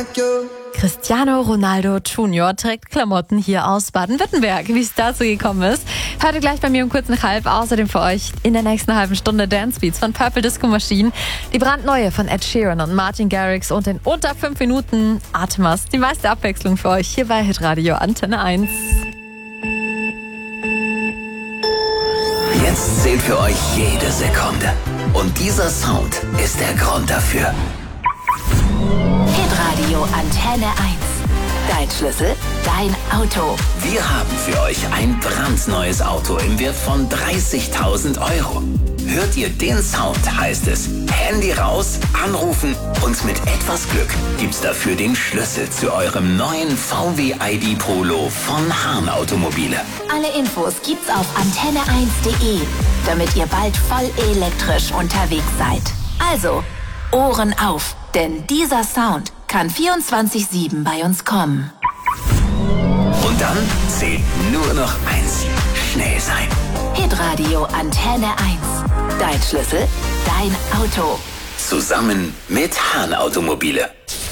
Cristiano Ronaldo Junior trägt Klamotten hier aus Baden-Württemberg. Wie es dazu gekommen ist, hört ihr gleich bei mir um kurz nach halb. Außerdem für euch in der nächsten halben Stunde Dance Beats von Purple Disco Machine, die brandneue von Ed Sheeran und Martin Garrix und in unter 5 Minuten Atmas. Die meiste Abwechslung für euch hier bei Hitradio Antenne 1. Jetzt zählt für euch jede Sekunde. Und dieser Sound ist der Grund dafür. Hitradio Antenne 1. Dein Schlüssel, dein Auto. Wir haben für euch ein brandneues Auto im Wert von 30.000 Euro. Hört ihr den Sound, heißt es Handy raus, anrufen und mit etwas Glück gibt's dafür den Schlüssel zu eurem neuen VW ID Polo von Hahn Automobile. Alle Infos gibt's auf antenne1.de, damit ihr bald voll elektrisch unterwegs seid. Also, Ohren auf, denn dieser Sound kann 24/7 bei uns kommen. Und dann zählt nur noch eins: schnell sein. Hitradio Antenne 1. Dein Schlüssel, dein Auto. Zusammen mit Hahn Automobile.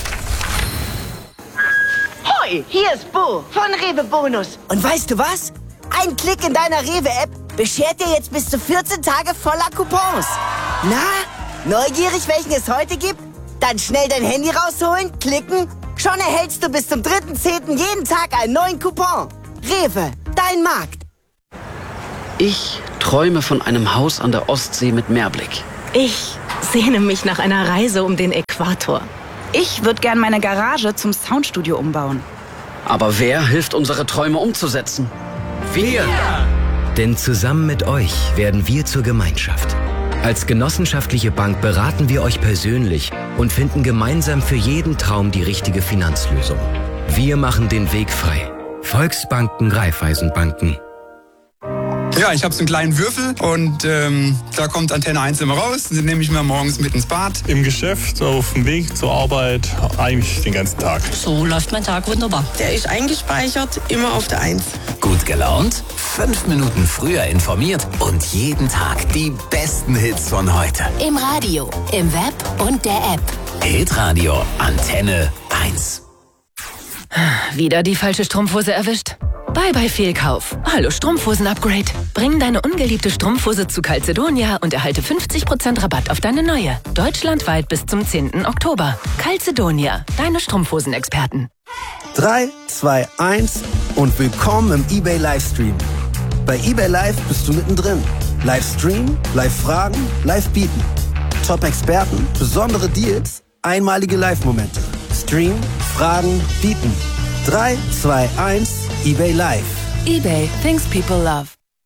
Hoi, hier ist Bo von Rewe Bonus. Und weißt du was? Ein Klick in deiner Rewe-App beschert dir jetzt bis zu 14 Tage voller Coupons. Na, neugierig, welchen es heute gibt? Dann schnell dein Handy rausholen, klicken. Schon erhältst du bis zum 3.10. jeden Tag einen neuen Coupon. Rewe, dein Markt. Ich träume von einem Haus an der Ostsee mit Meerblick. Ich sehne mich nach einer Reise um den Äquator. Ich würde gern meine Garage zum Soundstudio umbauen. Aber wer hilft, unsere Träume umzusetzen? Wir! Denn zusammen mit euch werden wir zur Gemeinschaft. Als genossenschaftliche Bank beraten wir euch persönlich und finden gemeinsam für jeden Traum die richtige Finanzlösung. Wir machen den Weg frei. Volksbanken, Raiffeisenbanken. Ja, ich habe so einen kleinen Würfel und da kommt Antenne 1 immer raus. Den nehme ich mir morgens mit ins Bad. Im Geschäft, auf dem Weg zur Arbeit, eigentlich den ganzen Tag. So läuft mein Tag wunderbar. Der ist eingespeichert, immer auf der 1. Gut gelaunt, 5 Minuten früher informiert und jeden Tag die besten Hits von heute. Im Radio, im Web und der App. Hitradio Antenne 1. Wieder die falsche Strumpfhose erwischt? Bye bye Fehlkauf. Hallo Strumpfhosen-Upgrade. Bring deine ungeliebte Strumpfhose zu Calzedonia und erhalte 50% Rabatt auf deine neue. Deutschlandweit bis zum 10. Oktober. Calzedonia, deine Strumpfhosen-Experten. 3, 2, 1 und willkommen im eBay Livestream. Bei eBay Live bist du mittendrin. Livestream, Live-Fragen, Live-Bieten. Top-Experten, besondere Deals, einmalige Live-Momente. Stream, Fragen, Bieten. 3, 2, 1, eBay Live. eBay, things people love.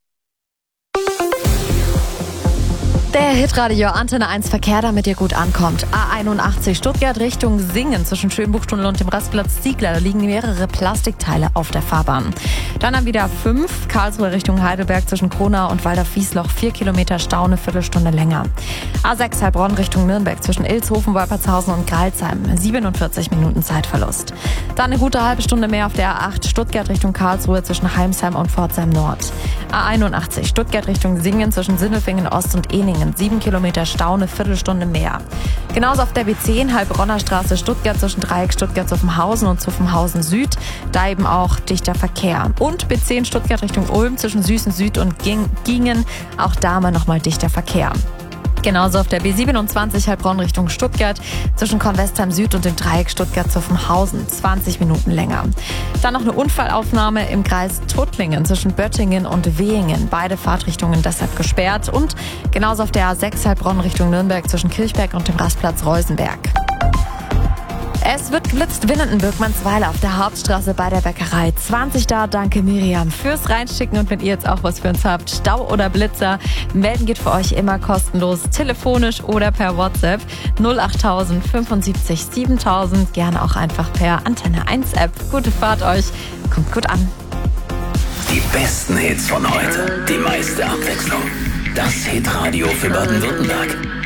Der Hitradio Antenne 1 Verkehr, damit ihr gut ankommt. A81 Stuttgart Richtung Singen zwischen Schönbuchtunnel und dem Rastplatz Ziegler. Da liegen mehrere Plastikteile auf der Fahrbahn. Dann am wieder 5 Karlsruhe Richtung Heidelberg zwischen Kronau und Waldorf-Wiesloch 4 Kilometer Stau, eine Viertelstunde länger. A6 Heilbronn Richtung Nürnberg zwischen Ilshofen, Wolpertshausen und Greilsheim 47 Minuten Zeitverlust. Dann eine gute halbe Stunde mehr auf der A8 Stuttgart Richtung Karlsruhe zwischen Heimsheim und Pforzheim Nord. A81 Stuttgart Richtung Singen zwischen Sindelfingen Ost und Eningen 7 Kilometer Stau, eine Viertelstunde mehr. Genauso auf der B10 Heilbronner Straße Stuttgart zwischen Dreieck Stuttgart-Zuffenhausen und Zuffenhausen Süd. Da eben auch dichter Verkehr. Und B10 Stuttgart Richtung Ulm zwischen Süßen Süd und Gingen. Auch da mal nochmal dichter Verkehr. Genauso auf der B27 Heilbronn Richtung Stuttgart zwischen Kornwestheim Süd und dem Dreieck Stuttgart-Zuffenhausen 20 Minuten länger. Dann noch eine Unfallaufnahme im Kreis Tuttlingen zwischen Böttingen und Wehingen. Beide Fahrtrichtungen deshalb gesperrt. Und genauso auf der A6 Heilbronn Richtung Nürnberg zwischen Kirchberg und dem Rastplatz Reusenberg. Es wird geblitzt, Winnenden-Birkmannsweiler auf der Hauptstraße bei der Bäckerei. 20 da, danke Miriam fürs Reinschicken. Und wenn ihr jetzt auch was für uns habt, Stau oder Blitzer, melden geht für euch immer kostenlos, telefonisch oder per WhatsApp 08000 75 7000. Gerne auch einfach per Antenne 1 App. Gute Fahrt euch, kommt gut an. Die besten Hits von heute, die meiste Abwechslung. Das Hitradio für Baden-Württemberg.